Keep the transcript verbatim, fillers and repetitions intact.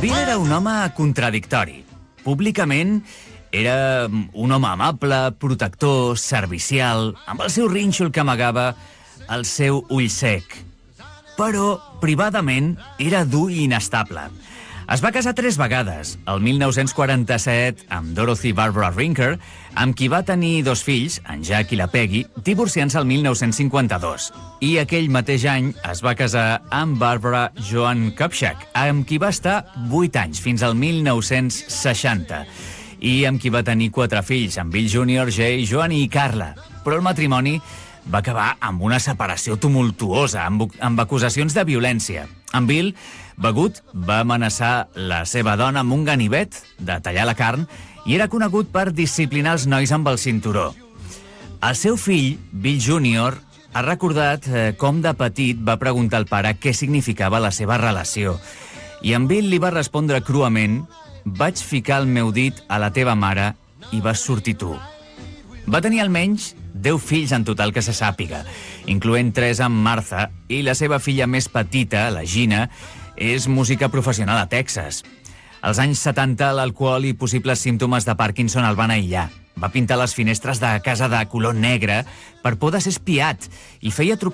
Bill era un home contradictori. Públicament era un home amable, protector, servicial, amb el seu rínxol que amagava el seu ull sec. Però, privadament, era dur i inestable. Es va casar tres vegades, el mil nou-cents quaranta-set amb Dorothy Barbara Rinker, amb qui va tenir dos fills, en Jack i la Peggy, divorciant-se el mil nou-cents cinquanta-dos. I aquell mateix any es va casar amb Barbara Joan Kupchak, amb qui va estar vuit anys, fins al mil nou-cents seixanta, i amb qui va tenir quatre fills, amb Bill júnior, Jay, Joan i Carla. Però el matrimoni va acabar amb una separació tumultuosa, amb, amb acusacions de violència. En Bill, begut, va amenaçar la seva dona amb un ganivet de tallar la carn i era conegut per disciplinar els nois amb el cinturó. El seu fill, Bill júnior, ha recordat eh, com de petit va preguntar al pare què significava la seva relació. I en Bill li va respondre cruament: «Vaig ficar el meu dit a la teva mare i vas sortir tu». Va tenir almenys deu fills en total que se sàpiga, incloent tres amb Martha, i la seva filla més petita, la Gina, és música professional a Texas. Als anys setanta, l'alcohol i possibles símptomes de Parkinson el van aïllar. Va pintar les finestres de casa de color negre per por de ser espiat i feia trucades